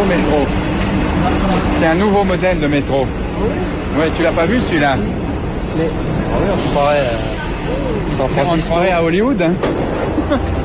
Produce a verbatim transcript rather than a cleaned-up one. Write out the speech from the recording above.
nouveau métro. C'est un nouveau modèle de métro. Ouais, tu l'as pas vu celui-là? Mais... Ah oui, on se croirait euh, San On se Francisco. croirait à Hollywood, hein.